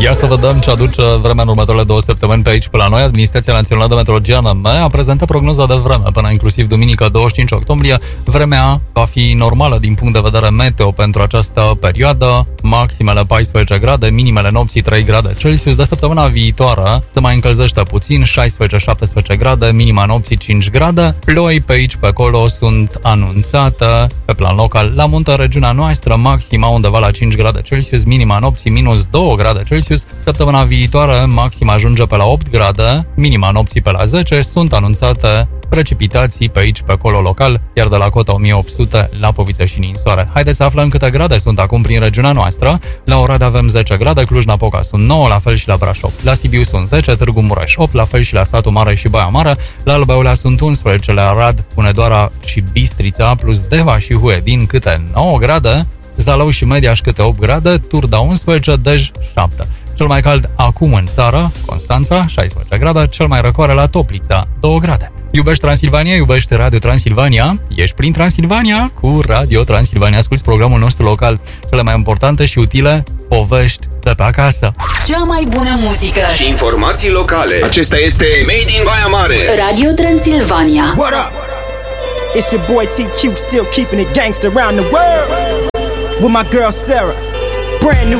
Ia să vedem ce aduce vremea în următoarele 2 săptămâni pe aici, pe la noi. Administrația Națională de Meteorologie ANM a prezentat prognoza de vreme până inclusiv duminică 25 octombrie. Vremea va fi normală din punct de vedere meteo pentru această perioadă. Maximele 14 grade, minimele nopții 3 grade Celsius. De săptămâna viitoare se mai încălzește puțin, 16-17 grade, minima nopții 5 grade. Ploi pe aici, pe acolo sunt anunțate pe plan local. La munte, regiunea noastră, maxima undeva la 5 grade Celsius, minima nopții minus 2 grade Celsius. Săptămâna viitoare, maxima ajunge pe la 8 grade, minima nopții pe la 10. Sunt anunțate precipitații pe aici, pe acolo local, iar de la cota 1800 la Poviță și Ninsoare. Haideți să aflăm câte grade sunt acum prin regiunea noastră. La Oradea avem 10 grade, Cluj-Napoca sunt 9, la fel și la Brașov. La Sibiu sunt 10, Târgu Mureș 8, la fel și la Satu Mare și Baia Mare. La Alba Iulia sunt 11, la Arad, Hunedoara și Bistrița, plus Deva și Huedin câte 9 grade, Zalău și Mediaș câte 8 grade, Turda 11, Dej 7. Cel mai cald acum în țară, Constanța, 16 grade, cel mai răcoare la Toplița, 2 grade. Iubești Transilvania, iubești Radio Transilvania, ești prin Transilvania cu Radio Transilvania. Asculți programul nostru local, cele mai importante și utile povești de pe acasă. Cea mai bună muzică și informații locale. Acesta este Made in Baia Mare. Radio Transilvania. What up? It's your boy TQ, still keeping it gangster around the world. With my girl Sarah. Brand new